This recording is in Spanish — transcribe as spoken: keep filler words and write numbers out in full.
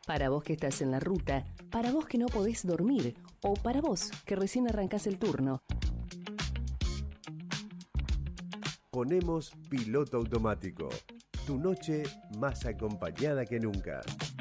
Para vos que estás en la ruta, para vos que no podés dormir o para vos que recién arrancás el turno. Ponemos piloto automático. Tu noche más acompañada que nunca.